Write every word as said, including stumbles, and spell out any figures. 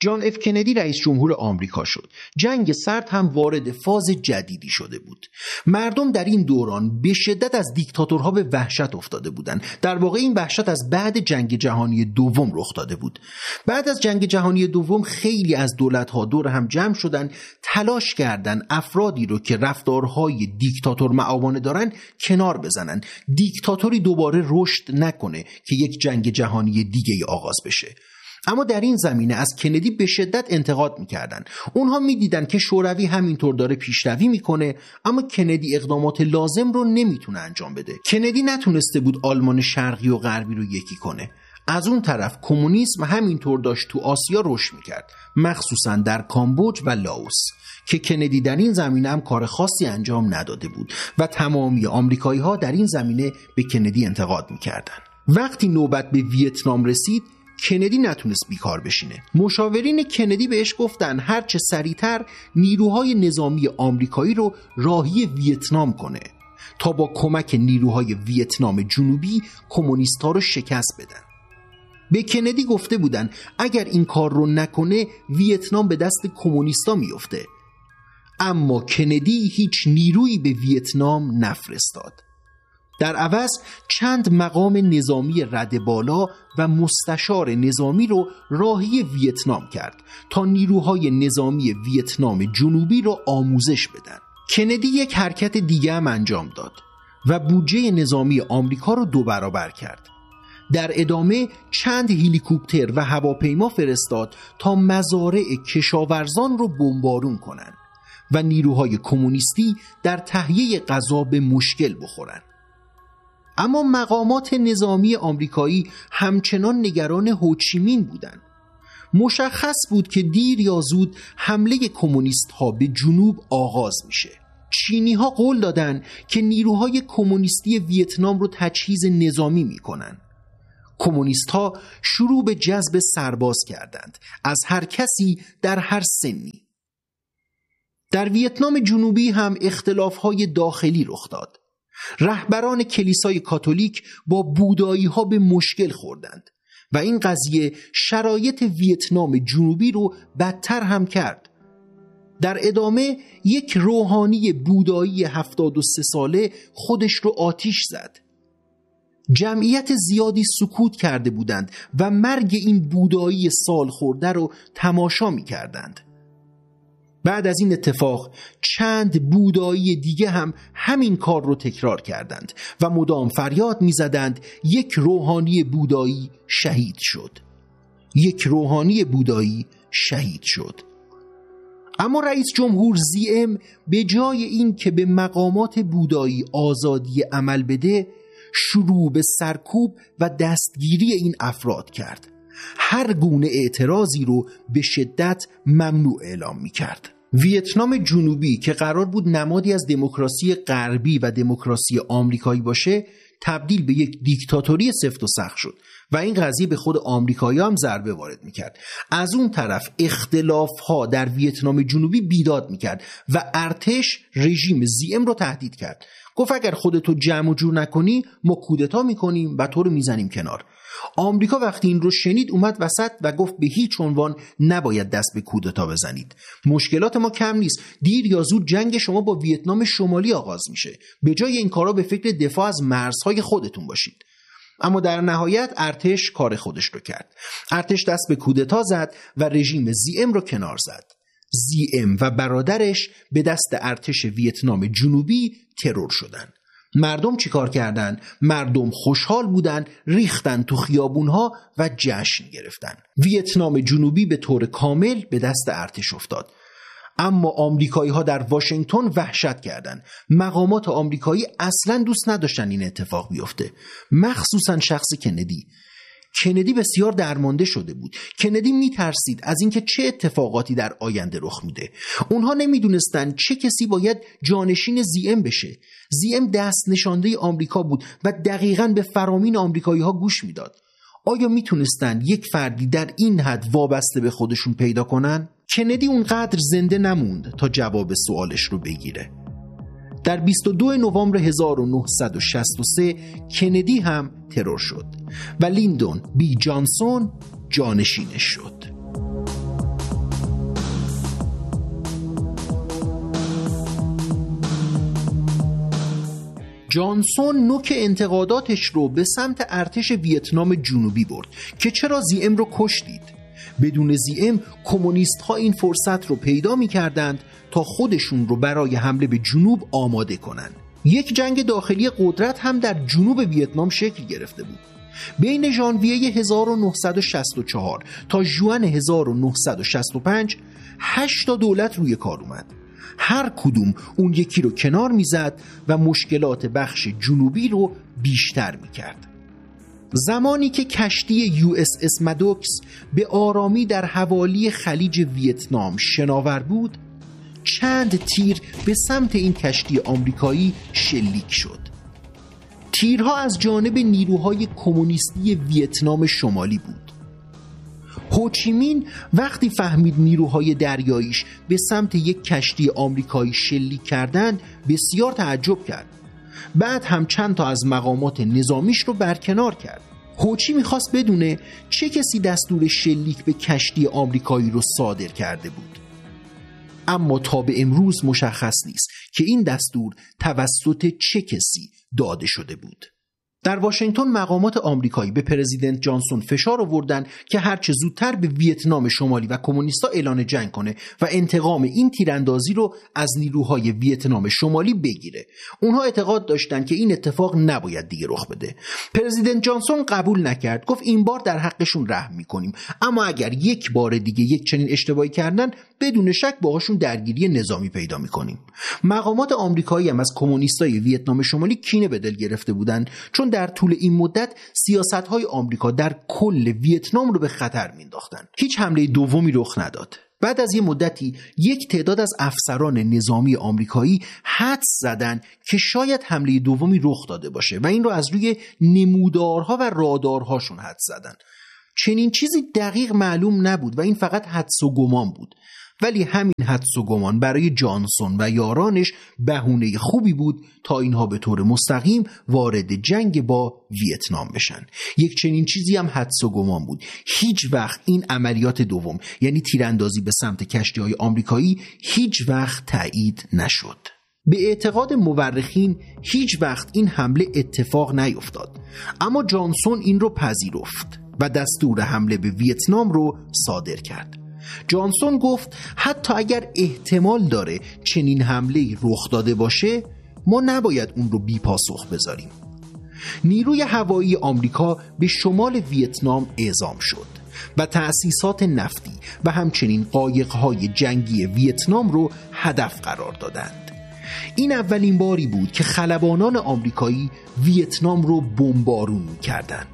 جان اف کندی رئیس جمهور آمریکا شد. جنگ سرد هم وارد فاز جدیدی شده بود. مردم در این دوران به شدت از دیکتاتورها به وحشت افتاده بودند. در واقع این وحشت از بعد جنگ جهانی دوم رخ داده بود. بعد از جنگ جهانی دوم خیلی از دولت‌ها دور هم جمع شدن، تلاش کردن افرادی رو که رفتارهای دیکتاتور معابانه دارن کنار بزنن. دیکتاتوری دوباره رشد نکنه که یک جنگ جهانی دیگه ای آغاز بشه. اما در این زمینه از کندی به شدت انتقاد میکردن. اونها میدیدن که شوروی همینطور داره پیشروی میکنه، اما کندی اقدامات لازم رو نمیتونه انجام بده. کندی نتونسته بود آلمان شرقی و غربی رو یکی کنه. از اون طرف کمونیسم همینطور داشت تو آسیا رشد میکرد، مخصوصا در کامبوج و لاوس که کندی در این زمینه هم کار خاصی انجام نداده بود و تمامی آمریکایی ها در این زمینه به کندی انتقاد میکردن. وقتی نوبت به ویتنام رسید، کندی نتونست بیکار بشینه. مشاورین کندی بهش گفتن هرچه سریعتر نیروهای نظامی آمریکایی رو راهی ویتنام کنه تا با کمک نیروهای ویتنام جنوبی کمونیست‌ها رو شکست بدن. به کندی گفته بودن اگر این کار رو نکنه ویتنام به دست کمونیستا میفته. اما کندی هیچ نیرویی به ویتنام نفرستاد. در عوض چند مقام نظامی رده بالا و مستشار نظامی رو راهی ویتنام کرد تا نیروهای نظامی ویتنام جنوبی رو آموزش بدن. کندی یک حرکت دیگه هم انجام داد و بودجه نظامی آمریکا رو دو برابر کرد. در ادامه چند هلیکوپتر و هواپیما فرستاد تا مزارع کشاورزان رو بمبارون کنن و نیروهای کمونیستی در تهیه غذا به مشکل بخورن. اما مقامات نظامی آمریکایی همچنان نگران هوچیمین بودند. مشخص بود که دیر یا زود حمله کمونیست ها به جنوب آغاز میشه. چینی ها قول دادن که نیروهای کمونیستی ویتنام رو تجهیز نظامی میکنن. کمونیست ها شروع به جذب سرباز کردند، از هر کسی در هر سنی. در ویتنام جنوبی هم اختلاف های داخلی رخ داد. رهبران کلیسای کاتولیک با بودایی ها به مشکل خوردند و این قضیه شرایط ویتنام جنوبی رو بدتر هم کرد. در ادامه یک روحانی بودایی هفتاد و سه ساله خودش رو آتیش زد. جمعیت زیادی سکوت کرده بودند و مرگ این بودایی سال خورده رو تماشا می کردند. بعد از این اتفاق چند بودایی دیگه هم همین کار رو تکرار کردند و مدام فریاد می زدند یک روحانی بودایی شهید شد. یک روحانی بودایی شهید شد. اما رئیس جمهور زیم به جای این که به مقامات بودایی آزادی عمل بده، شروع به سرکوب و دستگیری این افراد کرد. هر گونه اعتراضی رو به شدت ممنوع اعلام می کرد. ویتنام جنوبی که قرار بود نمادی از دموکراسی غربی و دموکراسی آمریکایی باشه، تبدیل به یک دیکتاتوری سفت و سخت شد و این قضیه به خود آمریکایی هم ضربه وارد میکرد. از اون طرف اختلافها در ویتنام جنوبی بیداد میکرد و ارتش رژیم زیم رو تهدید کرد. گفت اگر خودتو جمع و جور نکنی ما کودتا میکنیم و تو رو میزنیم کنار. آمریکا وقتی این رو شنید اومد وسط و گفت به هیچ عنوان نباید دست به کودتا بزنید. مشکلات ما کم نیست، دیر یا زود جنگ شما با ویتنام شمالی آغاز میشه. به جای این کارا به فکر دفاع از مرزهای خودتون باشید. اما در نهایت ارتش کار خودش رو کرد. ارتش دست به کودتا زد و رژیم زیم رو کنار زد. زیم و برادرش به دست ارتش ویتنام جنوبی ترور شدن. مردم چیکار کردن؟ مردم خوشحال بودن، ریختن تو خیابونها و جشن گرفتن. ویتنام جنوبی به طور کامل به دست ارتش افتاد. اما آمریکایی ها در واشنگتن وحشت کردند. مقامات آمریکایی اصلا دوست نداشتن این اتفاق بیفته، مخصوصا شخص کندی. کندی بسیار درمانده شده بود. کندی میترسید از اینکه چه اتفاقاتی در آینده رخ میده. اونها نمیدونستن چه کسی باید جانشین زیم بشه. زیم دست نشانده آمریکا بود و دقیقاً به فرامین آمریکایی ها گوش میداد. آیا میتونستن یک فردی در این حد وابسته به خودشون پیدا کنن؟ کندی اونقدر زنده نموند تا جواب سوالش رو بگیره. در بیست و دو نوامبر هزار و نهصد و شصت و سه کندی هم ترور شد و لیندون بی جانسون جانشینش شد. جانسون نوک انتقاداتش رو به سمت ارتش ویتنام جنوبی برد که چرا زی‌ام رو کشتید؟ بدون زی‌ام کمونیست ها این فرصت رو پیدا می کردند تا خودشون رو برای حمله به جنوب آماده کنند. یک جنگ داخلی قدرت هم در جنوب ویتنام شکل گرفته بود. بین ژانویه هزار و نهصد و شصت و چهار تا ژوئن هزار و نهصد و شصت و پنج هشت تا دولت روی کار اومد. هر کدوم اون یکی رو کنار میزد و مشکلات بخش جنوبی رو بیشتر میکرد. زمانی که کشتی یو اس اس مادوکس به آرامی در حوالی خلیج ویتنام شناور بود، چند تیر به سمت این کشتی آمریکایی شلیک شد. تیرها از جانب نیروهای کمونیستی ویتنام شمالی بود. هوچیمین وقتی فهمید نیروهای دریاییش به سمت یک کشتی آمریکایی شلیک کردند بسیار تعجب کرد. بعد هم چند تا از مقامات نظامیش رو برکنار کرد. هوچی میخواست بدونه چه کسی دستور شلیک به کشتی آمریکایی رو صادر کرده بود. اما تا به امروز مشخص نیست که این دستور توسط چه کسی داده شده بود. در واشنگتن مقامات آمریکایی به پرزیدنت جانسون فشار آوردن که هرچه زودتر به ویتنام شمالی و کمونیستا اعلان جنگ کنه و انتقام این تیراندازی رو از نیروهای ویتنام شمالی بگیره. اونها اعتقاد داشتن که این اتفاق نباید دیگه رخ بده. پرزیدنت جانسون قبول نکرد، گفت این بار در حقشون رحم میکنیم، اما اگر یک بار دیگه یک چنین اشتباهی کردن بدون شک باهاشون درگیری نظامی پیدا میکنیم. مقامات آمریکایی هم از کمونیستای ویتنام شمالی کینه به دل گرفته بودن، چون در طول این مدت سیاست‌های آمریکا در کل ویتنام رو به خطر مینداختن. هیچ حمله دومی رخ نداد. بعد از یه مدتی یک تعداد از افسران نظامی آمریکایی حدس زدن که شاید حمله دومی رخ داده باشه و این رو از روی نمودارها و رادارهاشون حدس زدن. چنین چیزی دقیق معلوم نبود و این فقط حدس و گمان بود. ولی همین حدس و گمان برای جانسون و یارانش بهونه خوبی بود تا اینها به طور مستقیم وارد جنگ با ویتنام بشن. یک چنین چیزی هم حدس و گمان بود. هیچ وقت این عملیات دوم، یعنی تیراندازی به سمت کشتی‌های آمریکایی، هیچ وقت تایید نشد. به اعتقاد مورخین هیچ وقت این حمله اتفاق نیفتاد، اما جانسون این رو پذیرفت و دستور حمله به ویتنام رو صادر کرد. جانسون گفت حتی اگر احتمال داره چنین حمله‌ای رخ داده باشه، ما نباید اون رو بی پاسخ بذاریم. نیروی هوایی آمریکا به شمال ویتنام اعزام شد و تأسیسات نفتی و همچنین قایق‌های جنگی ویتنام رو هدف قرار دادند. این اولین باری بود که خلبانان آمریکایی ویتنام رو بمبارون می‌کردند.